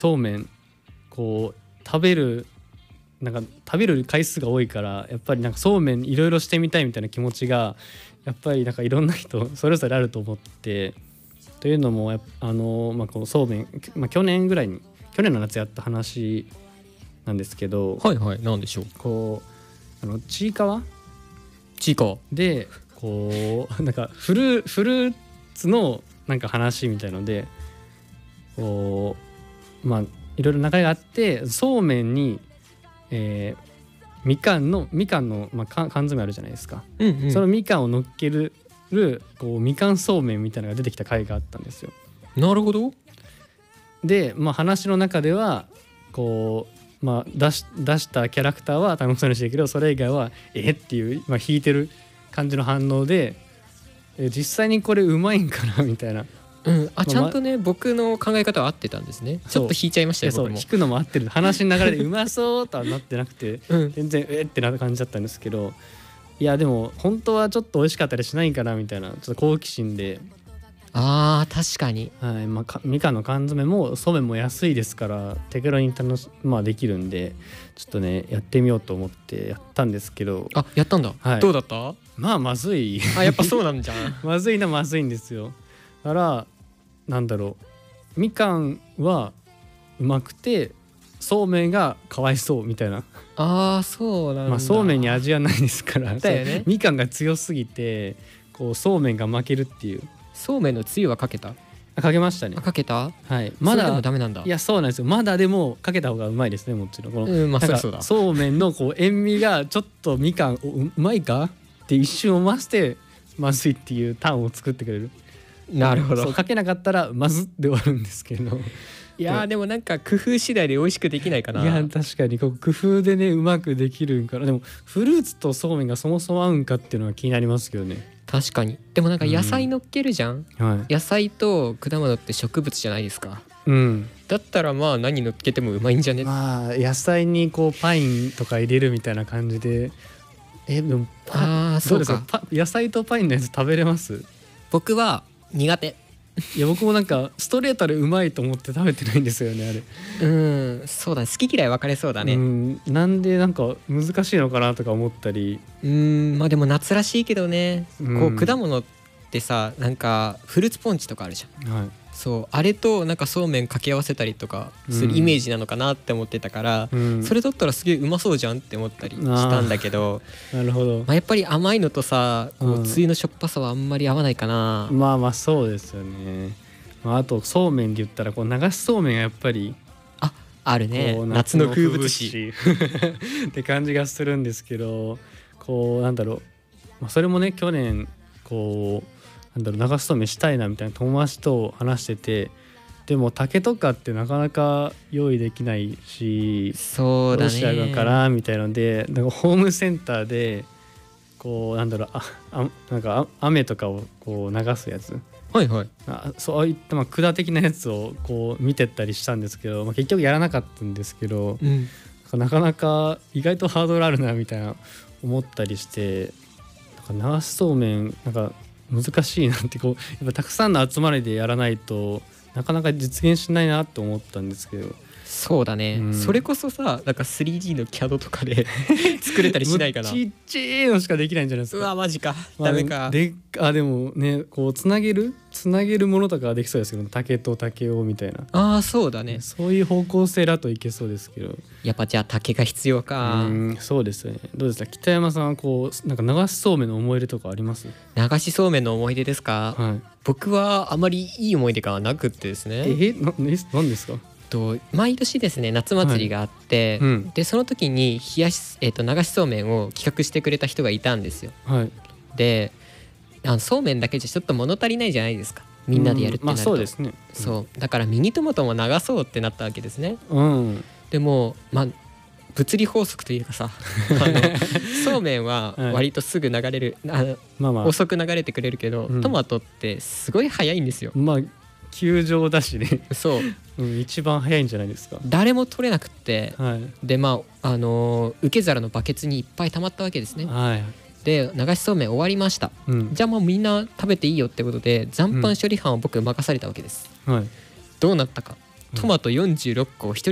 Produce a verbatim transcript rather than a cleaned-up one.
そうめんこう食べるなんか食べる回数が多いからやっぱりなんかそうめんいろいろしてみたいみたいな気持ちがやっぱりなんかいろんな人それぞれあると思って、というのもあの、まあ、このそうめん、まあ、去年ぐらいに去年の夏やった話なんですけど、 はいはい、なんでしょう。 こうあのちいかわちいかわでこうなんかフルフルーツのなんか話みたいのでこうまあいろいろ流れがあって、そうめんに、えー、みかんのみかんの、まあ、缶詰あるじゃないですか、 うんうん、 そのみかんを乗っけるこうみかんそうめんみたいなのが出てきた回があったんですよ。 なるほど。 で、まあ、話の中ではこう、まあ、出し、出したキャラクターは楽しそうにしてるけど、それ以外はえっていう、まあ、引いてる感じの反応で、え実際にこれうまいんかなみたいな、 うん、あ、 まあ、 ちゃんとね僕の考え方は合ってたんですね。ちょっと引いちゃいましたよ。 そう僕も引くのも合ってる、話の流れでうまそうとはなってなくて、 うん、 全然えってな感じだったんですけど、いやでも本当はちょっと美味しかったりしないかなみたいなちょっと好奇心で、 あー確かに、 はい、まあ、かみかんの缶詰もそうめんも安いですから手軽に楽し、まあ、できるんでちょっとねやってみようと思ってやったんですけど、 あ、やったんだ、 はい、 どうだった？ まあまずいあ、やっぱそうなんじゃんまずいなまずいんですよ。だからなんだろう、みかんはうまくてそうめんがかわいそうみたいな、 あーそうなんだ、 まあ、そうめんに味はないですからだよね。 みかんが強すぎてこうそうめんが負けるっていう。 そうめんのつゆはかけた？ あかけましたね。 あ、かけた？ はい、まだそれでもダメなんだ。 いやそうなんですよ、まだでもかけた方がうまいですね、もちろん。この、 うん、まあなんかそうだ。 そうめんのこう塩味がちょっとみかんおうまいかって一瞬思わせてまずいっていうターンを作ってくれる。 なるほど。 そうかけなかったらまずで終わるんですけどいやーでもなんか工夫次第で美味しくできないかな。 いや確かにこう工夫でねうまくできるんから。でもフルーツとそうめんがそもそも合うんかっていうのは気になりますけどね。 確かに。でもなんか野菜乗っけるじゃん、 うん、はい、 野菜と果物って植物じゃないですか。 うん、 だったらまあ何乗っけてもうまいんじゃね。 まあ野菜にこうパインとか入れるみたいな感じで、えでもああそうか。 どうですか、パ野菜とパインのやつ食べれます？ 僕は苦手。 いや僕もなんかストレートでうまいと思って食べてないんですよね、あれ。 うん、そうだね、好き嫌い分かれそうだね。 うん、なんでなんか難しいのかなとか思ったり。 うん、まあでも夏らしいけどね、 うん、 こう果物ってさ、なんかフルーツポンチとかあるじゃん、 はい、 そうあれとなんかそうめん掛け合わせたりとかするイメージなのかなって思ってたから、 うん、 それだったらすげえうまそうじゃんって思ったりしたんだけど、 なるほど、 まあ、やっぱり甘いのとさこうつゆのしょっぱさはあんまり合わないかな、 うん、まあまあそうですよね。まあ、あとそうめんで言ったらこう流しそうめんがやっぱりああるね、夏の風物詩って感じがするんですけど、こうなんだろう、まあ、それもね去年こうなんだろう流しそうめんしたいなみたいな友達と話してて、でも竹とかってなかなか用意できないし、 そうだね、 どうしちゃうのかなみたいなので、なんかホームセンターでこうなんだろう、ああなんか雨とかをこう流すやつ、 はいはい、 あそういったまあ管的なやつをこう見てったりしたんですけど、まあ、結局やらなかったんですけど、 うん、 なかなか意外とハードルあるなみたいな思ったりして、なんか流しそうめんなんか難しいなってこうやっぱたくさんの集まりでやらないとなかなか実現しないなと思ったんですけど。 そうだね、うん、それこそさなんか スリーディー の キャド とかで作れたりしないかな。 ちっちゃいのしかできないんじゃないですか。 うわマジか、まあ、ダメか。 であでもねこうつなげるつなげるものとかはできそうですけど、竹と竹をみたいな、 ああそうだね、 そういう方向性だといけそうですけど、 やっぱじゃあ竹が必要か。 うん、そうですね。どうですか北山さんはこうなんか流しそうめんの思い出とかあります？ 流しそうめんの思い出ですか、 はい、 僕はあまりいい思い出がなくってですね。 えな何ですか？ と毎年ですね夏祭りがあって、 はい、うん、 でその時に冷やし、えー、と流しそうめんを企画してくれた人がいたんですよ。 はい、 であのそうめんだけじゃちょっと物足りないじゃないですか、みんなでやるってなると、 うん、まあそうですね、うん、 そうだからミニトマトも流そうってなったわけですね、 うん、 でもまあ物理法則というかさあのそうめんは割とすぐ流れる、はい、あまあまあ、遅く流れてくれるけど、うん、トマトってすごい早いんですよ。 まあ球場だしねそう、 うん、一番早いんじゃないですか。 誰も取れなくって、 はい、 でまああのー、受け皿のバケツにいっぱい溜まったわけですね、 はい、 で流しそうめん終わりました、うん、じゃあもうみんな食べていいよってことで残飯処理班を僕任されたわけです、 うん、はい、 どうなったか。 トマトよんじゅうろっこを一人